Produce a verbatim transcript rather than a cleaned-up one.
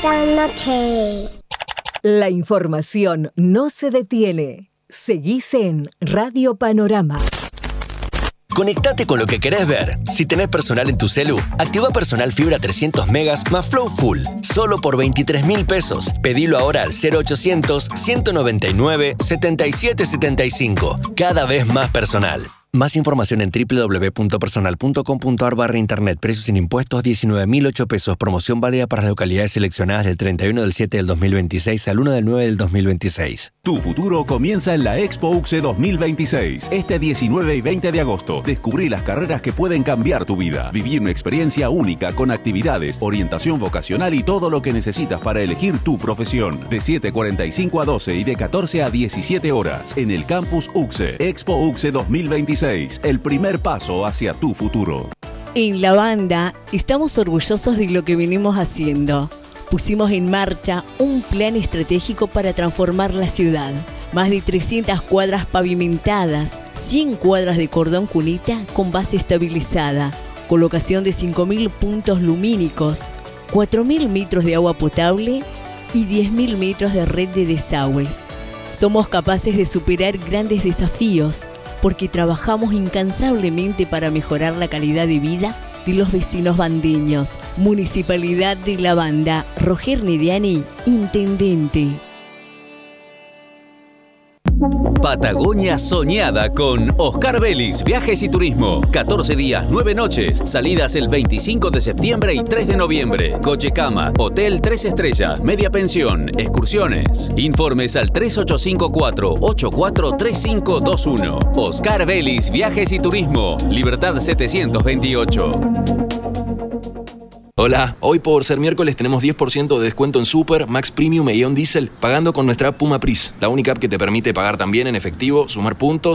esta noche. La información no se detiene. Seguís en Radio Panorama. Conectate con lo que querés ver. Si tenés personal en tu celu, activa Personal Fibra trescientos megas más Flow Full. Solo por veintitrés mil pesos. Pedilo ahora al cero ochocientos, ciento noventa y nueve, setenta y siete setenta y cinco. Cada vez más personal. Más información en doble u doble u doble u punto personal punto com punto a r barra internet. Precios sin impuestos diecinueve mil ocho pesos. Promoción válida para las localidades seleccionadas del treinta y uno del siete del dos mil veintiséis al uno del nueve del dos mil veintiséis. Tu futuro comienza en la Expo U C S dos mil veintiséis. Este diecinueve y veinte de agosto. Descubrí las carreras que pueden cambiar tu vida. Viví una experiencia única con actividades, orientación vocacional y todo lo que necesitas para elegir tu profesión. De siete cuarenta y cinco a doce y de catorce a diecisiete horas. En el Campus U C S. Expo U C S dos mil veintiséis. El primer paso hacia tu futuro. En la banda estamos orgullosos de lo que venimos haciendo. Pusimos en marcha un plan estratégico para transformar la ciudad. Más de trescientas cuadras pavimentadas, cien cuadras de cordón cuneta con base estabilizada, colocación de cinco mil puntos lumínicos, cuatro mil metros de agua potable y diez mil metros de red de desagües. Somos capaces de superar grandes desafíos porque trabajamos incansablemente para mejorar la calidad de vida de los vecinos bandeños. Municipalidad de La Banda. Roger Nediani, intendente. Patagonia soñada con Oscar Vélez Viajes y Turismo. catorce días, nueve noches. Salidas el veinticinco de septiembre y tres de noviembre. Coche cama, hotel tres estrellas, media pensión, excursiones. Informes al tres ocho cinco cuatro, ocho cuatro tres cinco dos uno. Oscar Vélez Viajes y Turismo. Libertad setecientos veintiocho. Hola, hoy por ser miércoles tenemos diez por ciento de descuento en Super, Max Premium e Ion Diesel pagando con nuestra app Puma Pris, la única app que te permite pagar también en efectivo, sumar puntos